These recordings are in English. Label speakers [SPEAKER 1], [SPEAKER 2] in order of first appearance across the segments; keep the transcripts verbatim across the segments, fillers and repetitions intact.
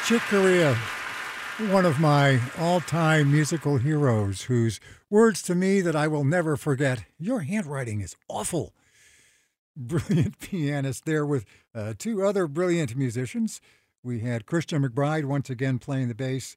[SPEAKER 1] Chick Corea, one of my all-time musical heroes, whose words to me that I will never forget, "Your handwriting is awful." Brilliant pianist there with uh, two other brilliant musicians. We had Christian McBride once again playing the bass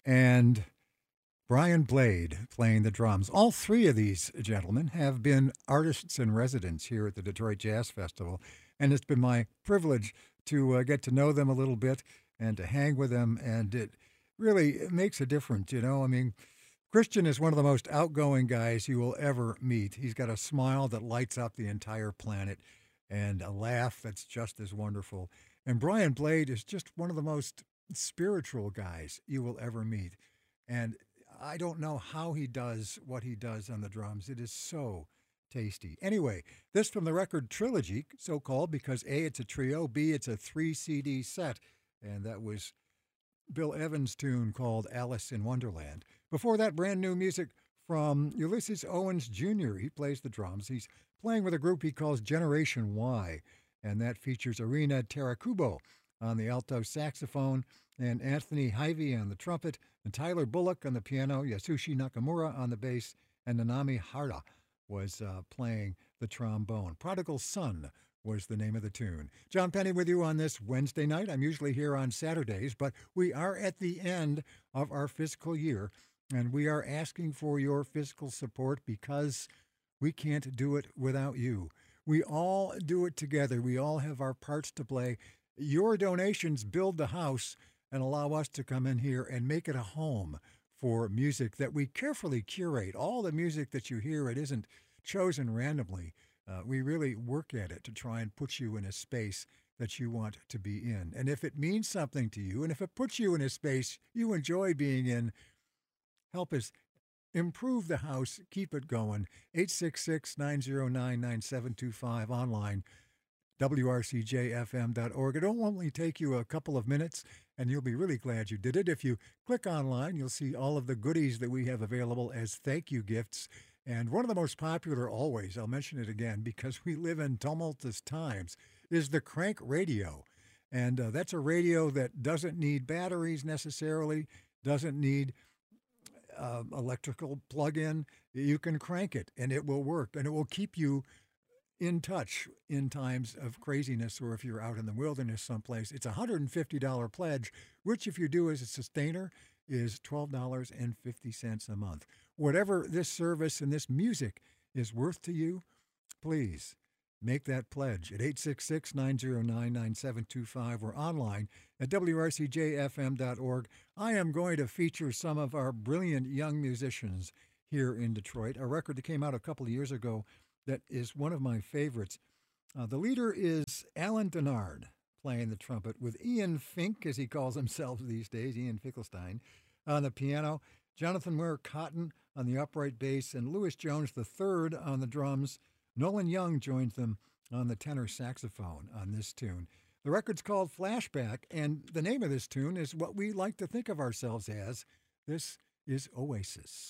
[SPEAKER 1] and Brian Blade playing the drums. All three of these gentlemen have been artists in residence here at the Detroit Jazz Festival, and it's been my privilege to uh, get to know them a little bit and to hang with them, and it really makes a difference, you know? I mean, Christian is one of the most outgoing guys you will ever meet. He's got a smile that lights up the entire planet and a laugh that's just as wonderful. And Brian Blade is just one of the most spiritual guys you will ever meet. And I don't know how he does what he does on the drums. It is so tasty. Anyway, this from the record Trilogy, so called because A, it's a trio, B, it's a three C D set. And that was Bill Evans' tune called Alice in Wonderland. Before that, brand new music from Ulysses Owens Junior He plays the drums. He's playing with a group he calls Generation Y, and that features Irina Tarakubo on the alto saxophone and Anthony Hyvee on the trumpet, and Tyler Bullock on the piano, Yasushi Nakamura on the bass, and Nanami Hara was uh, playing the trombone. Prodigal Son was the name of the tune. John Penny with you on this Wednesday night. I'm usually here on Saturdays, but we are at the end of our fiscal year, and we are asking for your fiscal support because we can't do it without you. We all do it together. We all have our parts to play. Your donations build the house and allow us to come in here and make it a home for music that we carefully curate. All the music that you hear, it isn't chosen randomly. Uh, we really work at it to try and put you in a space that you want to be in. And if it means something to you, and if it puts you in a space you enjoy being in, help us improve the house, keep it going. eight six six, nine zero nine, nine seven two five online, W R C J F M dot org. It'll only take you a couple of minutes, and you'll be really glad you did it. If you click online, you'll see all of the goodies that we have available as thank you gifts. And one of the most popular always, I'll mention it again because we live in tumultuous times, is the Crank Radio. And uh, that's a radio that doesn't need batteries necessarily, doesn't need uh, electrical plug-in. You can crank it, and it will work, and it will keep you in touch in times of craziness, or if you're out in the wilderness someplace. It's a one hundred fifty dollars pledge, which if you do as a sustainer is twelve dollars and fifty cents a month. Whatever this service and this music is worth to you, please make that pledge at eight six six, nine zero nine, nine seven two five or online at W R C J F M dot org. I am going to feature some of our brilliant young musicians here in Detroit, a record that came out a couple of years ago that is one of my favorites. Uh, the leader is Alan Denard playing the trumpet with Ian Fink, as he calls himself these days, Ian Finkelstein, on the piano, Jonathan Ware Cotton on the upright bass, and Louis Jones the third on the drums. Nolan Young joins them on the tenor saxophone on this tune. The record's called Flashback, and the name of this tune is what we like to think of ourselves as. This is Oasis.